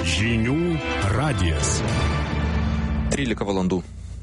Žinių radijas. 13 valandų.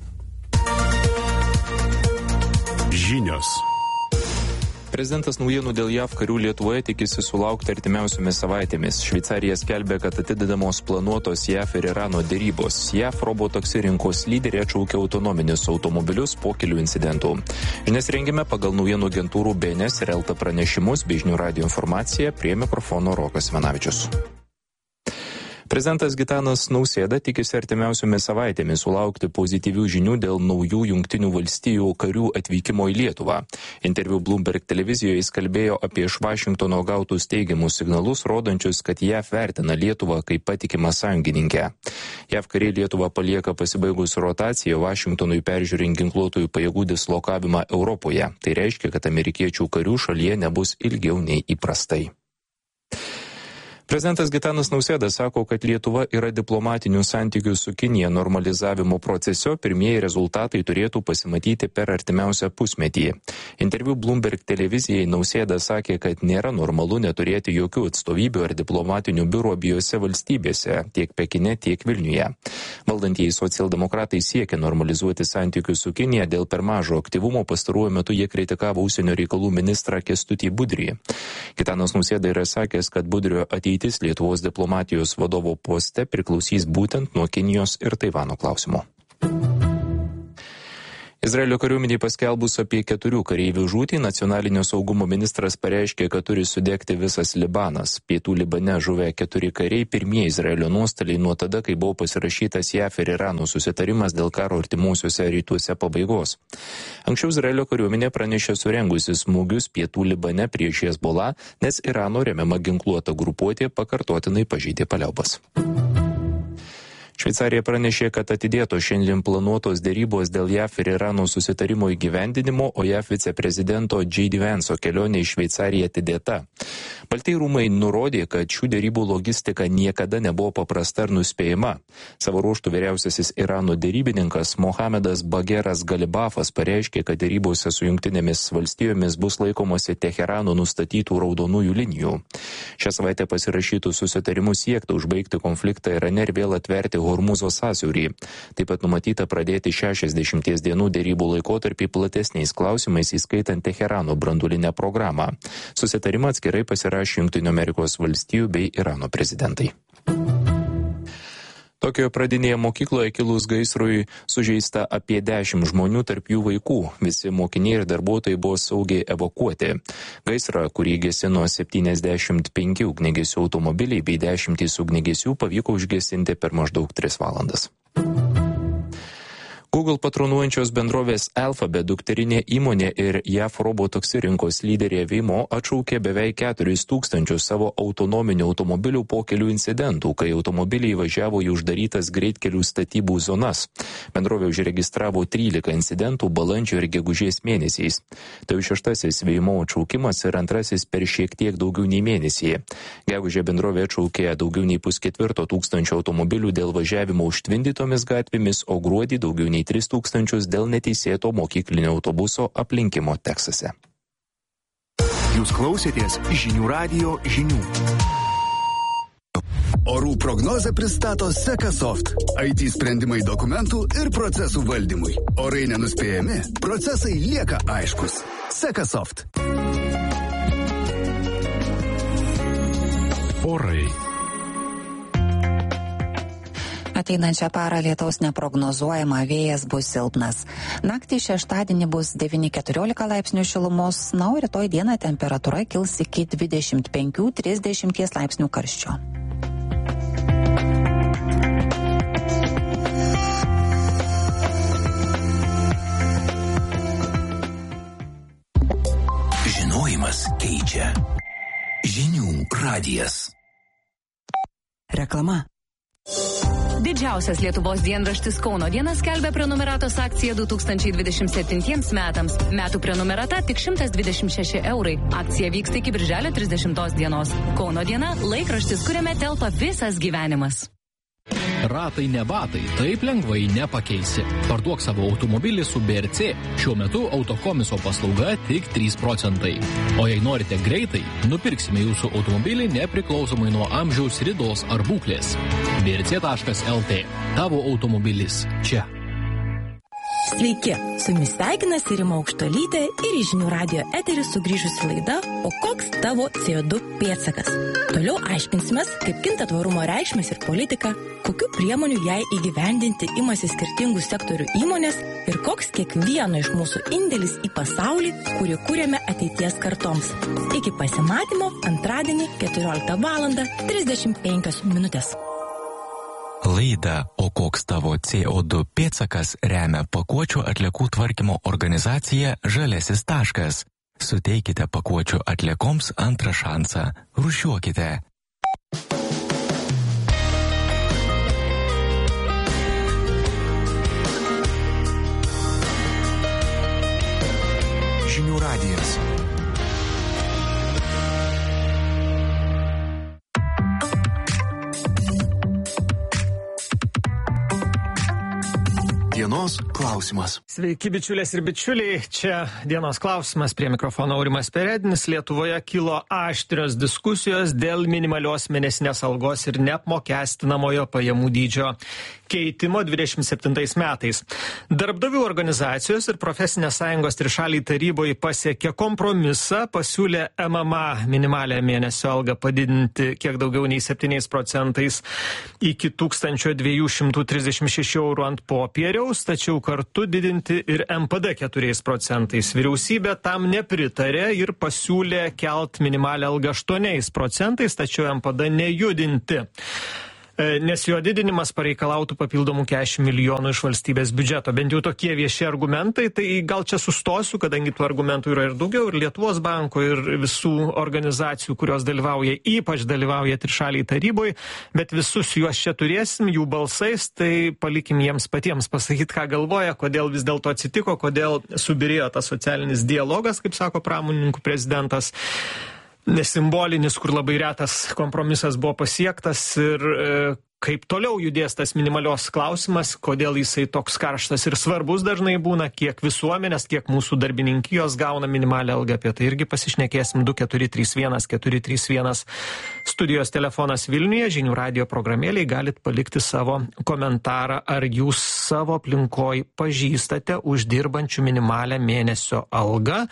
Žinios. Prezidentas naujienų dėl JAV karių Lietuvoje tikisi sulaukti artimiausiomis savaitėmis. Šveicarija skelbia, kad atidedamos planuotos JAV ir Irano derybos. JAV robotaksi rinkos lyderė atšaukė autonominius automobilius po kelių incidentų. Žinias rengėme pagal naujienų agentūrų BNS ir LT pranešimus bei Žinių radijo informaciją, prie mikrofono Rokas Venavičius. Prezidentas Gitanas Nausėda tikisi artimiausiomis savaitėmis sulaukti pozityvių žinių dėl naujų Jungtinių valstijų karių atvykimo į Lietuvą. Interviu Bloomberg televizijoje jis kalbėjo apie iš Vašingtono gautus teigiamus signalus, rodančius, kad JAV vertina Lietuvą kaip patikimą sąjungininkę. JAV kariai Lietuvą palieka pasibaigus rotaciją, Vašingtonui peržiūrint ginkluotųjų pajėgų dislokavimą Europoje. Tai reiškia, kad amerikiečių karių šalyje nebus ilgiau nei įprastai. Prezidentas Gitanas Nausėda sako, kad Lietuva yra diplomatinių santykių su Kinija normalizavimo procese, pirmieji rezultatai turėtų pasimatyti per artimiausią pusmetį. Interviu Bloomberg televizijai Nausėda sakė, kad nėra normalu neturėti jokių atstovybių ar diplomatinių biurų abiejose valstybėse, tiek Pekine, tiek Vilniuje. Valdantieji socialdemokratai siekia normalizuoti santykius su Kinija, dėl per mažo aktyvumo pastaruoju metu jie kritikavo užsienio reikalų ministrą Kęstutį Budrį. Gitanas Nausėda yra sakęs, kad Budrio ateitis Lietuvos diplomatijos vadovo poste priklausys būtent nuo Kinijos ir Taivano klausimo. Izraelio kariuomenei paskelbus apie 4 kareivių žūtį, nacionalinio saugumo ministras pareiškė, kad turi sudegti visas Libanas. Pietų Libane žuvę 4 kariai, pirmieji Izraelio nuostoliai nuo tada, kai buvo pasirašytas JAV ir Irano susitarimas dėl karo artimuosiuose rytuose pabaigos. Anksčiau Izraelio kariuomenė pranešė surengusi smūgius Pietų Libane prieš Hezbollah, nes Irano remiama ginkluota grupuotė pakartotinai pažeidė paliaubas. Šveicarija pranešė, kad atidėto šiandien planuotos derybos dėl JAV ir Irano susitarimo įgyvendinimo, o JAV viceprezidento J.D. Vance'o kelionė į Šveicariją atidėta. Baltieji rūmai nurodė, kad šių derybų logistika niekada nebuvo paprasta ir nuspėjama. Savo ruožtu vyriausiasis Irano derybininkas Mohamedas Bageras Galibafas pareiškė, kad derybose su Jungtinėmis valstijomis bus laikomasi Teherano nustatytų raudonųjų linijų. Šią savaitę pasirašytų susitarimų siekta užbaigti konfliktą Irane ir vėl atverti Hormuzo sąsiaurį. Taip pat numatyta pradėti 60 dienų derybų laikotarpį platesniais klausimais, įskaitant Teherano branduolinę programą. Susitarimą atskirai pasirašė Jungtinių Amerikos valstijų bei Irano prezidentai. Tokijoje pradinėje mokykloje kilus gaisrui sužeista apie 10 žmonių, tarp jų vaikų. Visi mokiniai ir darbuotojai buvo saugiai evakuoti. Gaisrą, kurį gesino 75 ugniagesių automobiliai bei 10 ugniagesių, pavyko užgesinti per maždaug 3 valandas. Google patronuojančios bendrovės Alphabet dukterinė įmonė ir JAV robotaksi rinkos lyderė Waymo atšaukė beveik 4000 savo autonominių automobilių po kelių incidentų, kai automobiliai važiavo į uždarytas greitkelių statybų zonas. Bendrovė užregistravo 13 incidentų balandžio ir gegužės mėnesiais. Tai 6. Waymo atšaukimas ir 2 per šiek tiek daugiau nei mėnesį. Gegužę bendrovė atšaukė daugiau nei 2500 automobilių dėl važiavimo užtvindytomis gatvėmis, o gruodį daugiau nei 3000 dėl neteisėto mokyklinio autobuso aplinkimo Teksase. Jūs klausėtės Žinių radijo žinių. Orų prognozę pristato Sekasoft. IT sprendimai dokumentų ir procesų valdymui. Orai nenuspėjami, procesai lieka aiškus. Sekasoft. Orai. Ateinančią parą lietaus neprognozuojama, vėjas bus silpnas. Naktį šeštadienį bus 9-14 laipsnių šilumos, na, o rytoj dieną temperatūra kils iki 25-30 laipsnių karščio. Žinojimas keičia. Žinių radijas. Reklama. Didžiausias Lietuvos dienraštis Kauno diena skelbia prenumeratos akciją 2027 metams. Metų prenumerata tik 126 eurai. Akcija vyksta iki birželio 30 dienos. Kauno diena – laikraštis, kuriame telpa visas gyvenimas. Ratai ne batai, taip lengvai nepakeisi. Parduok savo automobilį su BRC. Šiuo metu autokomiso paslauga tik 3 procentai. O jei norite greitai, nupirksime jūsų automobilį nepriklausomai nuo amžiaus, ridos ar būklės. brc.lt. Tavo automobilis čia. Sveiki, su jumis sveikinasi Rima Aukštuolytė ir į Žinių radijo eterį sugrįžusi laida O koks tavo CO2 pėdsakas? Toliau aiškinsimės, kaip kinta tvarumo reikšmės ir politika, kokių priemonių jai įgyvendinti imasi skirtingų sektorių įmonės ir koks kiekvieno iš mūsų indėlis į pasaulį, kurį kūrėme ateities kartoms. Iki pasimatymo antradienį 14:35. Laidą O koks tavo CO2 pėdsakas remia pakuočių atliekų tvarkymo organizacija Žaliasis taškas. Suteikite pakuočių atliekoms antrą šansą. Rūšiuokite. Žinių radijas. Dienos klausimas. Sveiki, bičiulės ir bičiuliai. Čia dienos klausimas. Prie mikrofono Aurimas Peredinis. Lietuvoje kilo aštrios diskusijos dėl minimalios mėnesinės algos ir neapmokestinamojo pajamų dydžio keitimo 27 metais. Darbdavių organizacijos ir profesinės sąjungos trišaliai taryboje pasiekė kompromisą, pasiūlė MMA minimalę mėnesio algą padidinti kiek daugiau nei 7 procentais iki 1236 eurų ant popieriaus, tačiau kartu didinti ir MPD 4 procentais. Vyriausybė tam nepritarė ir pasiūlė kelt minimalę algą 8 procentais, tačiau MPD nejudinti, nes jo didinimas pareikalautų papildomų 40 milijonų iš valstybės biudžeto. Bent jau tokie vieši argumentai, tai gal čia sustosiu, kadangi tų argumentų yra ir daugiau, ir Lietuvos banko, ir visų organizacijų, kurios dalyvauja, ypač dalyvauja trišaliai taryboje, bet visus juos čia turėsim, jų balsais, tai palikim jiems patiems pasakyti, ką galvoja, kodėl vis dėlto atsitiko, kodėl subirėjo tas socialinis dialogas, kaip sako pramonininkų prezidentas. Nesimbolinis, kur labai retas kompromisas buvo pasiektas ir kaip toliau judės tas minimalios klausimas, kodėl jisai toks karštas ir svarbus dažnai būna, kiek visuomenės, kiek mūsų darbininkijos gauna minimalę algą, apie tai irgi pasišnekėsim. 2431 studijos telefonas Vilniuje, Žinių radijo programėlėje galit palikti savo komentarą, ar jūs savo aplinkoj pažįstate uždirbančių minimalę mėnesio algą.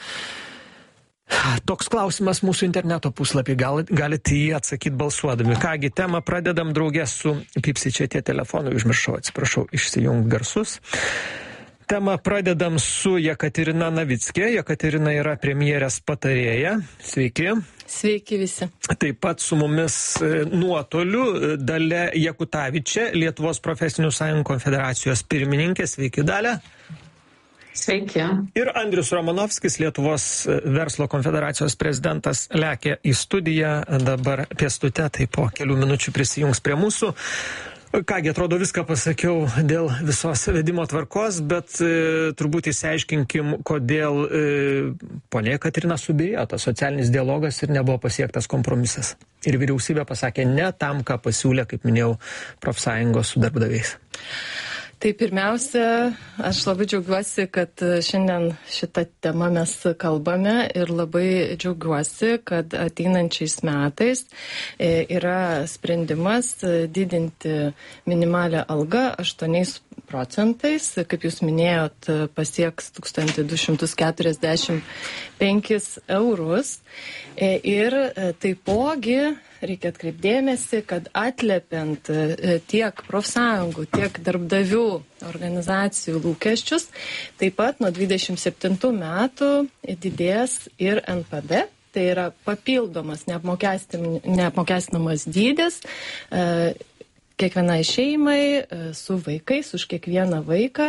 Toks klausimas mūsų interneto puslapį, galite jį atsakyti balsuodami. Kągi, temą pradedam draugę su, pypsi čia tie telefonai, užmiršau, atsiprašau, išsijung garsus. Temą pradedam su Jekaterina Navickė. Jekaterina yra premjerės patarėja. Sveiki. Sveiki visi. Taip pat su mumis nuotoliu Dalia Jakutavičė, Lietuvos profesinių sąjungų konfederacijos pirmininkė. Sveiki, Dalia. Sveiki. Ir Andrius Romanovskis, Lietuvos verslo konfederacijos prezidentas, lekia į studiją dabar pėstute, tai po kelių minučių prisijungs prie mūsų. Kągi, atrodo, viską pasakiau dėl visos vedimo tvarkos, bet turbūt įsiaiškinkim, kodėl ponė Jekaterina subirėjo tas socialinis dialogas ir nebuvo pasiektas kompromisas. Ir vyriausybė pasakė ne tam, ką pasiūlė, kaip minėjau, profsąjungos su darbdaviais. Tai pirmiausia, aš labai džiaugiuosi, kad šiandien šitą temą mes kalbame ir labai džiaugiuosi, kad ateinančiais metais yra sprendimas didinti minimalę algą 8 procentais, kaip jūs minėjot, pasieks 1245 eurus. Ir taipogi reikia atkreipdėmėsi, kad atliepiant tiek profsąjungų, tiek darbdavių organizacijų lūkesčius, taip pat nuo 27 metų didės ir NPD, tai yra papildomas neapmokestinamas dydis kiekvienai šeimai su vaikais, už kiekvieną vaiką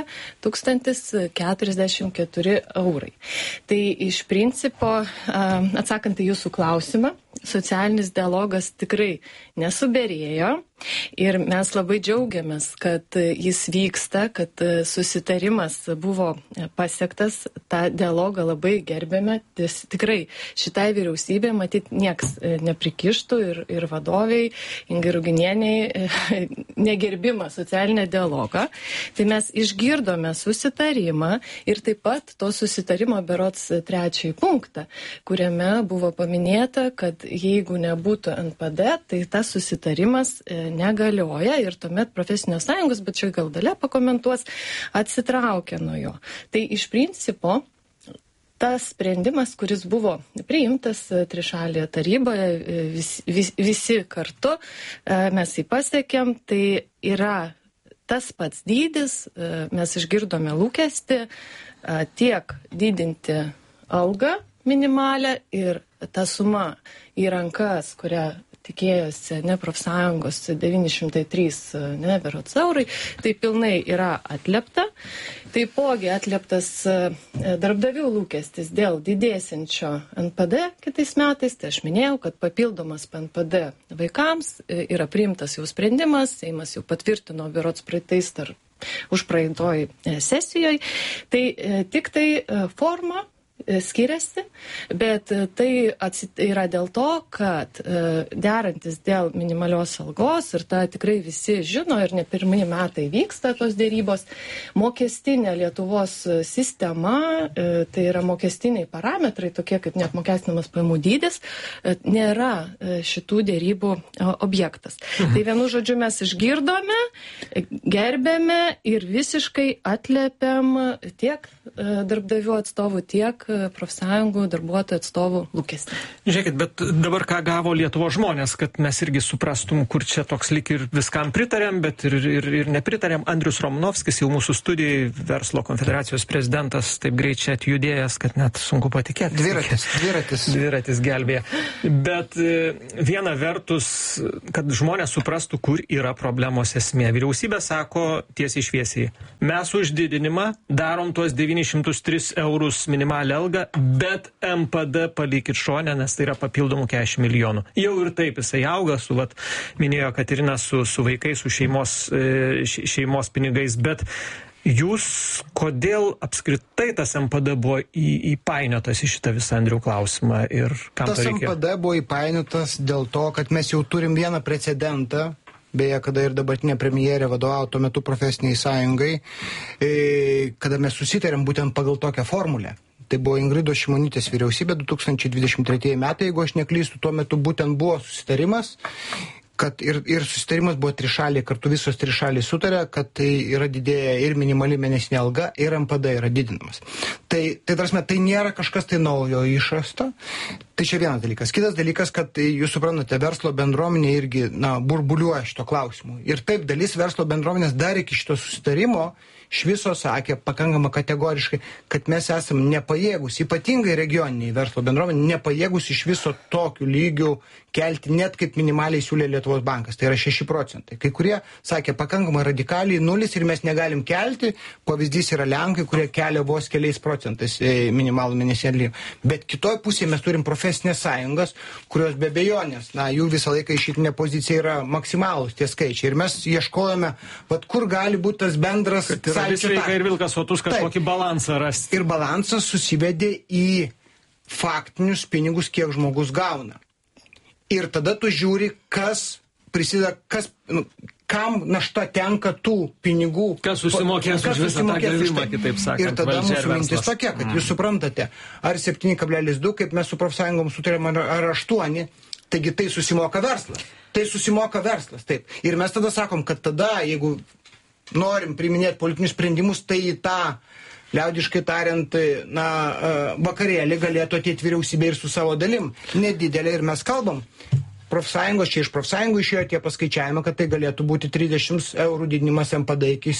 1044 eurai. Tai iš principo, atsakant į jūsų klausimą, socialinis dialogas tikrai nesubyrėjo ir mes labai džiaugiamės, kad jis vyksta, kad susitarimas buvo pasiektas, tą dialogą labai gerbėme. Tikrai šitai vyriausybė, matyt, nieks neprikištų ir vadoviai, Ingai Ruginieniai, negerbimą socialinę dialogą. Tai mes išgirdome susitarimą ir taip pat to susitarimo berods 3 punktą, kuriame buvo paminėta, kad jeigu nebūtų NPD, tai tas susitarimas negalioja ir tuomet profesinės sąjungos, bet čia gal Dalia pakomentuos, atsitraukia nuo jo. Tai iš principo tas sprendimas, kuris buvo priimtas trišalėje taryboje, visi kartu, mes jį pasiekėm, tai yra tas pats dydis, mes išgirdome lūkestį tiek didinti algą minimalę ir ta suma į rankas, kurią tikėjosi profsąjungos 903 berods eurai, tai pilnai yra atliepta. Taipogi atlieptas darbdavių lūkestis dėl didėsiančio NPD kitais metais. Tai aš minėjau, kad papildomas NPD vaikams yra priimtas jau sprendimas, Seimas jau patvirtino berods praeitais ar užpraeitoj sesijoje. Tai tik tai forma skiriasi, bet tai yra dėl to, kad derantis dėl minimalios algos, ir tą tikrai visi žino, ir ne pirmieji metai vyksta tos dėrybos, mokestinė Lietuvos sistema, tai yra mokestiniai parametrai, tokie kaip neapmokestinamas pajamų dydis, nėra šitų dėrybų objektas. Tai vienu žodžiu mes išgirdome, gerbėme ir visiškai atliepiam tiek darbdavių atstovų, tiek profsąjungų darbuotojų atstovų lūkestį. Žiūrėkit, bet dabar ką gavo Lietuvos žmonės, kad mes irgi suprastum, kur čia toks lyg ir viskam pritarėm, bet ir nepritarėm. Andrius Romanovskis jau mūsų studijai, Verslo konfederacijos prezidentas, taip greit čia atjudėjęs, kad net sunku patikėti. Dviratis gelbėja. Bet viena vertus, kad žmonės suprastų, kur yra problemos esmė. Vyriausybė sako tiesiai šviesiai, mes už didinimą darom tuos 903 eurus minimalę algą, bet MPD palikit šone, nes tai yra papildomų 40 milijonų. Jau ir taip jisai auga, minėjo Katerina, su vaikais, su šeimos pinigais, bet jūs kodėl apskritai tas MPD buvo įpainiotas į šitą visą Andrių klausimą ir kam to reikėjo? Tas MPD buvo įpainiotas dėl to, kad mes jau turim vieną precedentą, beje, kada ir dabartinė premjerė vadovavo tuo metu profesiniai sąjungai, kada mes susitarėm būtent pagal tokią formulę. Tai buvo Ingridos Šimonytės vyriausybė 2023 metai, jeigu aš neklystu, tuo metu būtent buvo susitarimas, kad ir susitarimas buvo trišaliai, kartu visos trišaliai sutarė, kad tai yra didėja ir minimali mėnesinė alga, ir MPD yra didinamas. Tai nėra kažkas tai naujo išrasta. Tai čia vienas dalykas. Kitas dalykas, kad jūs suprantate, verslo bendruomenė irgi burbuliuoja šito klausimu. Ir taip dalis verslo bendruomenės dar iki šito susitarimo iš viso sakė pakankamai kategoriškai, kad mes esam nepajėgus, ypatingai regioniniai verslo bendruomenė, nepajėgus iš viso tokių lygių kelti, net kaip minimaliai siūlė Lietuvos bankas, tai yra 6%. Kai kurie sakė pakankamai radikaliai 0 ir mes negalim kelti, pavyzdys yra Lenkai, kurie kelia vos keliais procentais minimalų mėnesinį atlygį. Bet kitoj pusėje mes turim profesinės sąjungas, kurios be abejonės, jų visą laiką išeitinė pozicija yra maksimalūs tie skaičiai. Ir mes ieškojame, kur gali būti tas bendras ir vilkas sotus kažkokį balansą rasti. Ir balansas susivedė į faktinius pinigus, kiek žmogus gauna. Ir tada tu žiūri, kas prisideda, kam našta tenka tų pinigų. Kas susimokės už visą tą gavimą, kitaip sakant. Ir tada mūsų mintis tokia, kad jūs suprantate, ar 7,2, kaip mes su profsąjungom sutarėm, ar 8, taigi tai susimoka verslas. Tai susimoka verslas, taip. Ir mes tada sakom, kad tada, jeigu norim priiminėti politinius sprendimus, tai į tą, liaudiškai tariant, vakarėlį galėtų ateiti vyriausybė ir su savo dalim. Nedidelė ir mes kalbam. Profsąjungos, čia iš profsąjungų išėjo tie paskaičiavimai, kad tai galėtų būti 30 eurų didinimas MPD iki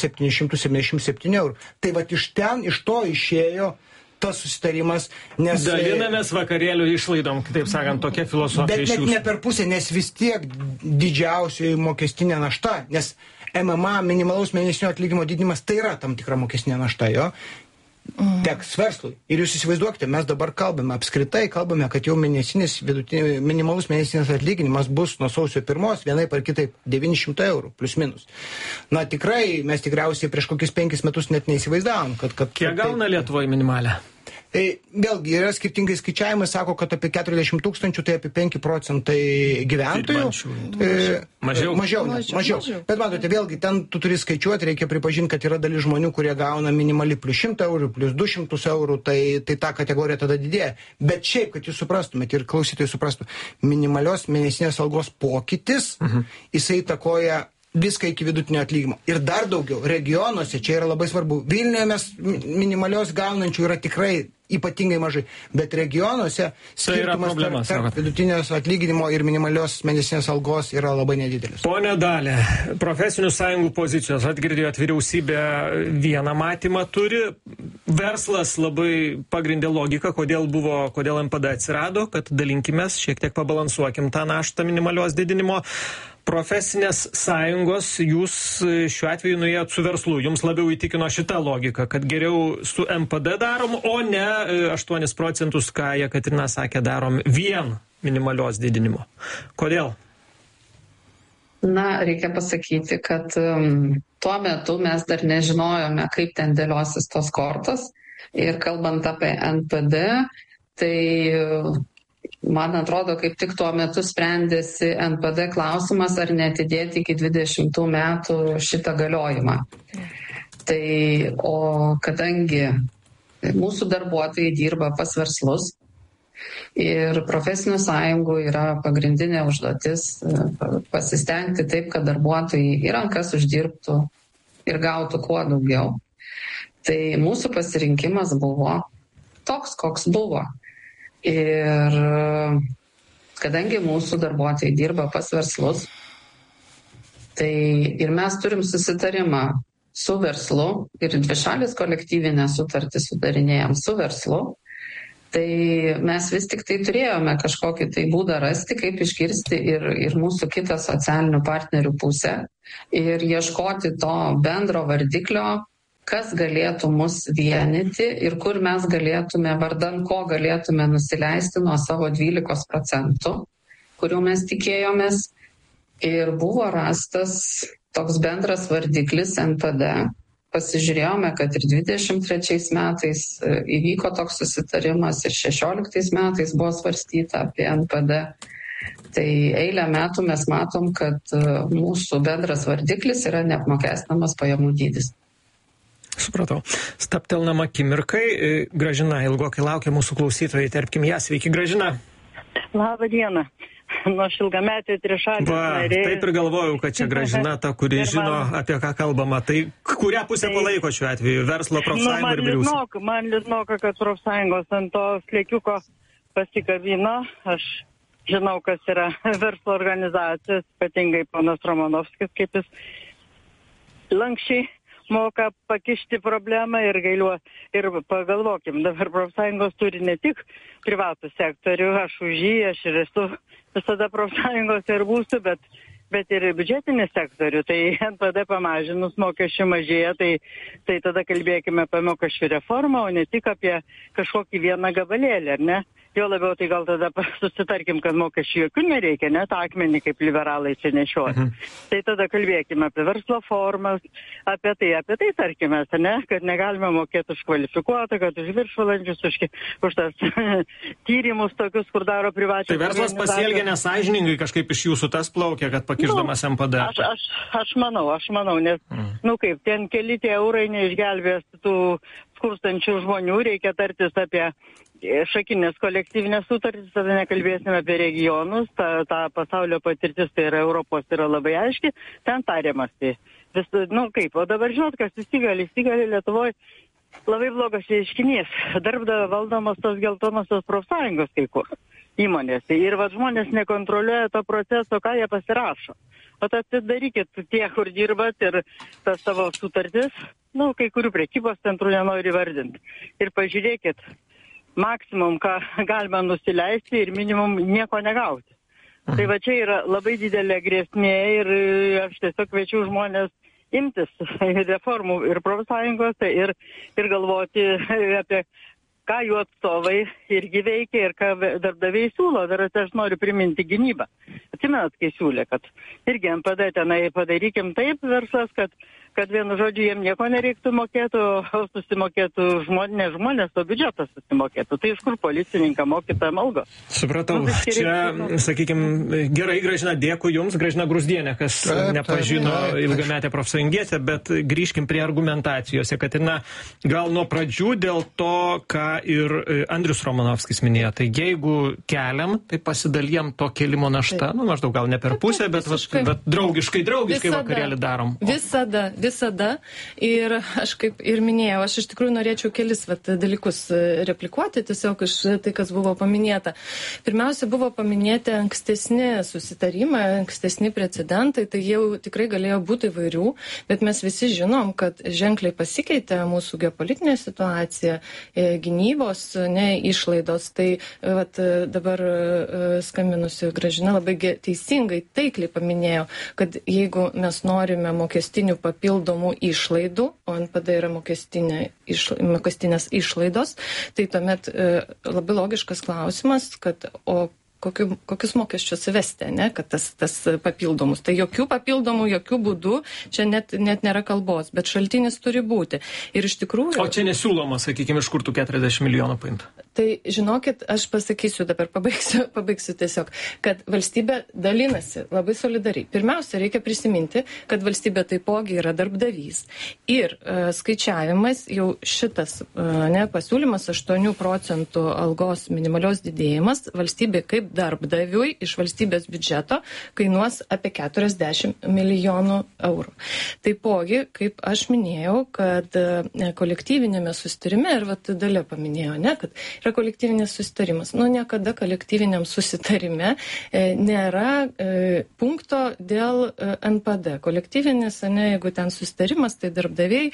777 eurų. Tai iš to išėjo tas susitarimas, nes... Dalinamės vakarėlių išlaidom, kitaip sakant, tokia filosofija iš jūsų. Bet net ne per pusę, nes vis tiek didžiausioji mokestinė našta, nes MMA minimalaus mėnesinio atlyginimo didinimas tai yra tam tikra mokestinė našta, jo. teks verslui. Ir jūs įsivaizduokite, mes dabar kalbame, kad jau minimalus mėnesinis atlyginimas bus nuo sausio 1 vienaip ar kitaip 900 eurų, plus minus. Na tikrai, mes tikriausiai prieš kokius 5 metus net neįsivaizdavom, kad kiek gauna Lietuvoje minimalę? Vėlgi, yra skirtingai skaičiavimai, sako, kad apie 40 000, tai apie 5% gyventojų. Mažiau. Bet matote, vėlgi, ten tu turi skaičiuoti, reikia pripažinti, kad yra dalis žmonių, kurie gauna minimali plus 100 eurų, plus 200 eurų, tai ta kategorija tada didėja. Bet šiaip, kad jūs suprastumėte ir klausytojai suprastų, minimalios mėnesinės algos pokytis, jisai įtakoja viską iki vidutinio atlyginimo. Ir dar daugiau, regionuose, čia yra labai svarbu, Vilniuje mes minimalios gaunančių yra tikrai ypatingai mažai, bet regionuose skirtumas tarp vidutinės atlyginimo ir minimalios mėnesinės algos yra labai nedidelis. Pone Dalia, profesinių sąjungų pozicijos, atgirdėjot, vyriausybė vieną matymą turi, verslas labai pagrindė logiką, kodėl MPD atsirado, kad dalinkimės, šiek tiek pabalansuokim tą naštą minimalios didinimo. Profesinės sąjungos, jūs šiuo atveju nuėjot su verslu, jums labiau įtikino šitą logiką, kad geriau su MPD darom, o ne 8%, ką Jekaterina sakė, darom vien minimalios didinimo. Kodėl? Na, reikia pasakyti, kad tuo metu mes dar nežinojome, kaip ten dėliosis tos kortos. Ir kalbant apie NPD, tai man atrodo, kaip tik tuo metu sprendėsi NPD klausimas, ar netidėti iki 20 metų šitą galiojimą. Tai, o kadangi mūsų darbuotojai dirba pas verslus ir profesinių sąjungų yra pagrindinė užduotis pasistengti taip, kad darbuotojai į rankas uždirbtų ir gautų kuo daugiau. Tai mūsų pasirinkimas buvo toks, koks buvo. Ir kadangi mūsų darbuotojai dirba pas verslus, tai ir mes turim susitarimą su verslu ir dvišalis kolektyvinę sutartį sudarinėjom su verslu, tai mes vis tik tai turėjome kažkokį tai būdą rasti, kaip išgirsti ir mūsų kitą socialinių partnerių pusę ir ieškoti to bendro vardiklio, kas galėtų mus vienyti ir kur mes galėtume, vardan ko galėtume nusileisti nuo savo 12%, kurių mes tikėjomės. Ir buvo rastas toks bendras vardiklis NPD. Pasižiūrėjome, kad ir 23 metais įvyko toks susitarimas ir 16 metais buvo svarstyta apie NPD. Tai eilę metų mes matom, kad mūsų bendras vardiklis yra neapmokestinamas pajamų dydis. Supratau. Staptelnam akimirkai. Gražina ilgokai laukia mūsų klausytojai. Terpkim ją. Sveiki, Gražina. Labą dieną. Nuo šilgametė trišalė. Taip ir galvojau, kad čia Gražina ta, kuri žino, apie ką kalbama. Tai kurią pusę palaiko šiuo atveju? Verslo, profsąjungų ir vyriausybė? Man liūdnoka, kad profsąjungos ant to slėkiuko pasikabino. Aš žinau, kas yra verslo organizacijos, ypatingai ponas Romanovskis, kaip jis lankščiai moka pakišti problemą ir pagalvokim, dabar profsąjungos turi ne tik privatų sektorių, aš už jį, aš ir esu visada profsąjungos ir būsiu, bet ir biudžetinį sektorių. Tai NPD pamažinus mokesčių mažėja, tai tada kalbėkime apie mokesčių reformą, o ne tik apie kažkokį vieną gabalėlį, ar ne? Jo labiau, tai gal tada susitarkim, kad mokesčių jokių nereikia, ne tą akmenį kaip liberalai čia nešioja. Tai tada kalbėkime apie verslo formas, apie tai tarkime, ne, kad negalime mokėti už kvalifikuotą, kad už viršvalandžius, už tas tyrimus tokius, kur daro privačiai. Tai verslas pasielgia nesąžiningai kažkaip iš jūsų tas plaukia, kad pakišdamas MPD. Aš manau, nes, kaip, ten keli tie eurai neišgelbės tų skurstančių žmonių, reikia tartis apie šakinės kolektyvinės sutartys, tada nekalbėsime apie regionus, ta pasaulio patirtis, tai yra Europos, yra labai aiški, ten tariamas. Tai o dabar žinot, kas įsigali Lietuvoje labai blogas reiškinys. Darbdavio valdomos tos geltonosios profsąjungos kai kur įmonės. Ir žmonės nekontroliuoja to proceso, ką jie pasirašo. O atsidarykit tie, kur dirbat ir tas savo sutartis, kai kurių prekybos centrų nenori vardinti. Ir pažiūrėkit, maksimum, ką galima nusileisti ir minimum nieko negauti. Tai čia yra labai didelė grėsmė ir aš tiesiog kviečiu žmonės imtis reformų ir profsąjungose ir galvoti apie ką jų atstovai irgi veikia ir ką darbdaviai siūlo. Dar aš noriu priminti gynybą. Atsimenat, kai siūlė, kad irgi NPD tenai padarykim taip verslas, kad vienu žodžiu jiem nieko nereiktų mokėtų, o susimokėtų ne žmonės, o biudžetas susimokėtų. Tai iš kur policininką mokytojam algo? Supratau. Čia, sakykime, gerai, Gražina, dėkui Jums, Gražina Gruzdienė, kas nepažino ilgametę profsąjungietę, bet grįžkim prie argumentacijos. Katerina, gal nuo pradžių dėl to, ką ir Andrius Romanovskis minėjo. Tai jeigu keliam, tai pasidalijam to kelimo naštą, maždaug gal ne per pusę, bet draugiškai vakarėlį darom. Visada. Ir aš kaip ir minėjau, aš iš tikrųjų norėčiau kelis dalykus replikuoti, tiesiog iš tai, kas buvo paminėta. Pirmiausia, buvo paminėti ankstesni susitarimai, ankstesni precedentai, tai jau tikrai galėjo būti įvairių, bet mes visi žinom, kad ženkliai pasikeitė mūsų geopolitinė situacija, gynybos išlaidos. Tai dabar skambinusi Gražina labai teisingai, taikliai paminėjo, kad jeigu mes norime mokestinių papildomų išlaidų, o NPD yra mokestinės išlaidos, tai tuomet labai logiškas klausimas, kad kokius mokesčius įvesti, ne, kad tas papildomus. Tai jokių papildomų, jokių būdų, čia net nėra kalbos, bet šaltinis turi būti. Ir iš tikrųjų... O čia nesiūloma, sakykime, iš kur tų 40 milijonų paimti? Tai žinokit, aš pasakysiu dabar, pabaigsiu tiesiog, kad valstybė dalinasi labai solidariai. Pirmiausia, reikia prisiminti, kad valstybė taipogi yra darbdavys. Ir skaičiavimas jau šitas pasiūlymas 8% algos minimalios didėjimas valstybė kaip darbdaviui iš valstybės biudžeto kainuos apie 40 milijonų eurų. Taipogi, kaip aš minėjau, kad kolektyvinėme susitarime, ir Dalia paminėjo, kad yra kolektyvinis susitarimas. Niekada kolektyviniam susitarime nėra punkto dėl NPD. Kolektyvinis, jeigu ten susitarimas, tai darbdaviai,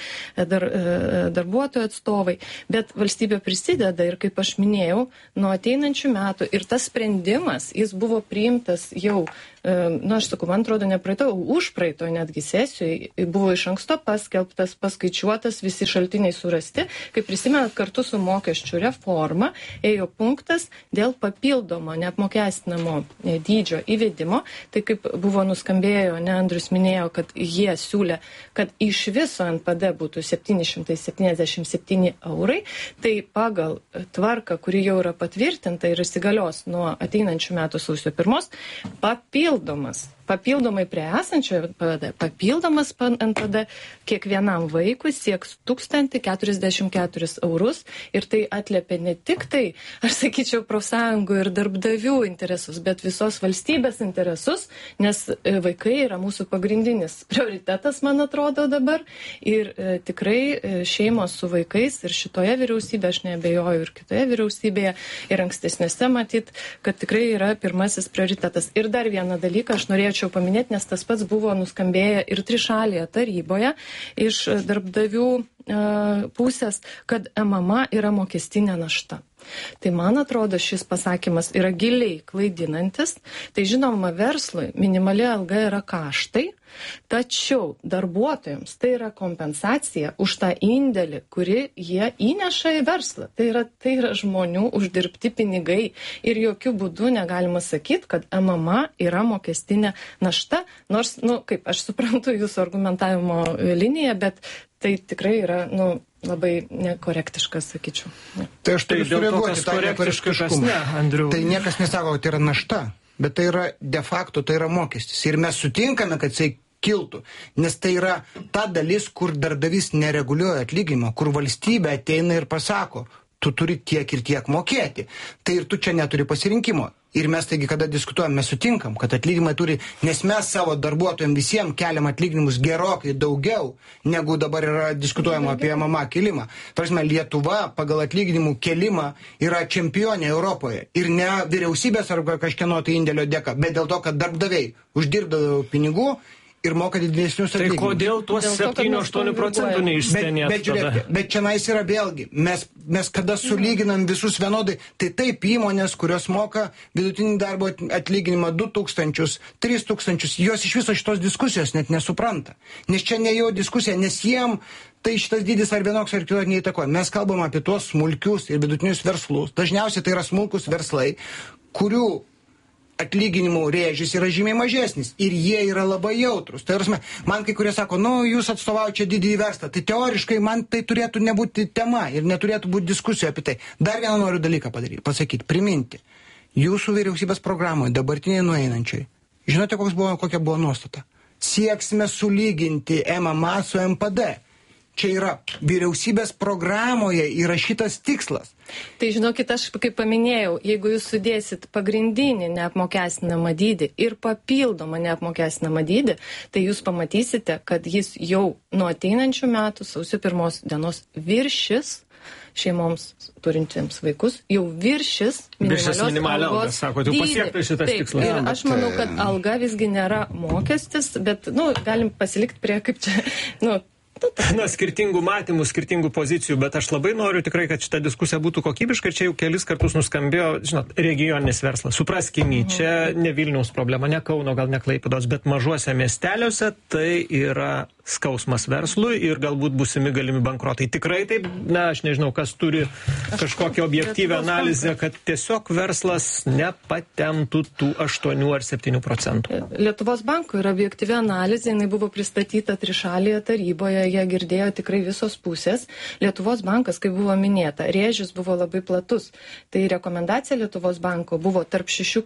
darbuotojų atstovai, bet valstybė prisideda ir, kaip aš minėjau, nuo ateinančių metų ir tas sprendimas, jis buvo priimtas jau, aš sakau, man atrodo, ne praeito, užpraeito netgi sesijoje, buvo iš anksto paskelbtas, paskaičiuotas, visi šaltiniai surasti, kaip prisimenat, kartu su mokesčių reforma ėjo punktas dėl papildomo neapmokestinamo dydžio įvedimo, tai kaip buvo nuskambėjo, Andrius minėjo, kad jie siūlė, kad iš viso NPD būtų 777 eurai, tai pagal tvarką, kuri jau yra patvirtinta ir įsigalios nuo ateinančių metų sausio 1, papildomai prie esančio NPD, papildomas NPD kiekvienam vaikui sieks 1044 eurus ir tai atliepia ne tik tai, aš sakyčiau, profsąjungų ir darbdavių interesus, bet visos valstybės interesus, nes vaikai yra mūsų pagrindinis prioritetas, man atrodo, dabar ir tikrai šeimos su vaikais ir šitoje vyriausybėje, aš neabejoju ir kitoje vyriausybėje ir ankstesnėse matyt, kad tikrai yra pirmasis prioritetas. Ir dar vieną dalyką aš norėčiau paminėti, nes tas pats buvo nuskambėję ir trišalėje taryboje iš darbdavių pusės, kad MMA yra mokestinė našta. Tai man atrodo, šis pasakymas yra giliai klaidinantis. Tai žinoma, verslui minimali alga yra kaštai, tačiau darbuotojams tai yra kompensacija už tą indėlį, kurį jie įneša į verslą. Tai yra žmonių uždirbti pinigai ir jokių būdų negalima sakyti, kad MMA yra mokestinė našta, nors, kaip aš suprantu jūsų argumentavimo liniją, bet tai tikrai yra, labai nekorektiškas, sakyčiau. Tai aš turiu sureaguoti tą nekorektiškumą. Tai niekas nesako, kad tai yra našta, bet tai yra de facto, tai yra mokestis. Ir mes sutinkame, kad jisai kiltų, nes tai yra ta dalis, kur darbdavys nereguliuoja atlyginimą, kur valstybė ateina ir pasako, tu turi tiek ir tiek mokėti. Tai ir tu čia neturi pasirinkimo. Ir mes taigi, kada diskutuojam, mes sutinkam, kad atlyginimai turi, nes mes savo darbuotojams visiems keliam atlyginimus gerokai daugiau, negu dabar yra diskutuojama apie MMA kelimą. Prasme, Lietuva pagal atlyginimų kelimą yra čempionė Europoje. Ir ne vyriausybės ar kažkieno tai indėlio dėka, bet dėl to, kad darbdaviai uždirbdavo pinigų ir moka didesnius Tai atlyginimus. kodėl tuos 7-8 procentų neišstenėt Bet žiūrėk, bet čionais yra vėlgi, mes kada sulyginam visus vienodai, tai taip įmonės, kurios moka vidutinį darbo atlyginimą 2000, 3000, jos iš viso šitos diskusijos net nesupranta. Nes čia ne jo diskusija, nes jiem tai šitas dydis ar vienoks ar kitoks neįtakoja. Mes kalbam apie tuos smulkius ir vidutinius verslus. Dažniausiai tai yra smulkus verslai, kurių atlyginimų rėžis yra žymiai mažesnis ir jie yra labai jautrus. Tai prasme, man kai kurie sako, jūs atstovauja čia didįjį verslą. Tai teoriškai man tai turėtų nebūti tema ir neturėtų būti diskusijų apie tai. Dar vieną noriu dalyką pasakyti, priminti. Jūsų vyriausybės programoje, dabartiniai nueinančiai, žinote, kokia buvo nuostata? Sieksime sulyginti MMA su MPD. Čia yra vyriausybės programoje įrašytas tikslas. Tai žinokit, aš kaip paminėjau, jeigu jūs sudėsit pagrindinį neapmokestinamą dydį ir papildomą neapmokestinamą dydį, tai jūs pamatysite, kad jis jau nuo ateinančių metų sausio 1 dienos viršis šeimoms turintiems vaikus, jau viršis minimalią algą, sako, jau pasiekta šitas tikslas. Ir aš manau, kad alga visgi nėra mokestis, bet, galim pasilikti prie kaip čia, skirtingų matymų, skirtingų pozicijų, bet aš labai noriu tikrai, kad šita diskusija būtų kokybiška ir čia jau kelis kartus nuskambėjo, regioninis verslas. Supraskim, čia ne Vilniaus problema, ne Kauno, gal ne Klaipėdos, bet mažuose miesteliuose tai yra skausmas verslui ir galbūt būsimi galimi bankrotai. Tikrai taip, aš nežinau, kas turi kažkokią objektyvę analizę, kad tiesiog verslas nepatemtų tų 8 ar 7 procentų. Lietuvos banko yra objektyvi analizė, jinai buvo pristatyta trišalėje taryboje, ją girdėjo tikrai visos pusės. Lietuvos bankas, kaip buvo minėta, rėžis buvo labai platus. Tai rekomendacija Lietuvos banko buvo tarp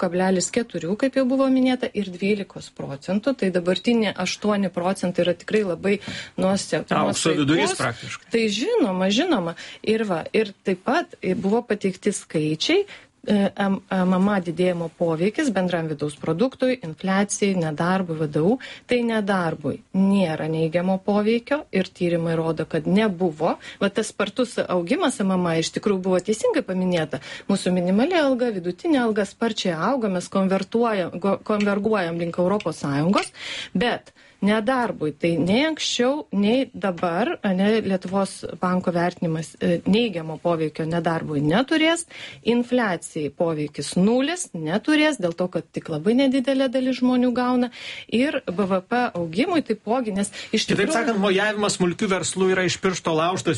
6,4, kaip jau buvo minėta, ir 12 procentų. Tai dabartinė 8 procentai yra tikrai labai nuoseklus. Aukso vidurys praktiškai. Tai žinoma. Ir taip pat buvo pateikti skaičiai, MMA didėjimo poveikis bendram vidaus produktui, infliacijai, nedarbui, VDU. Tai nedarbui nėra neigiamo poveikio ir tyrimai rodo, kad nebuvo. Tas spartus augimas MMA iš tikrųjų buvo teisingai paminėta. Mūsų minimali alga, vidutinė alga sparčiai auga, mes konverguojam link ES, bet nedarbui, tai nei anksčiau, nei dabar, Lietuvos banko vertinimas neigiamo poveikio nedarbui neturės, infliacijai poveikis 0 neturės, dėl to, kad tik labai nedidelė dalis žmonių gauna ir BVP augimui taipogi, nes iš tikrųjų... Taip sakant, mojavimas smulkių verslų yra iš piršto laužtas.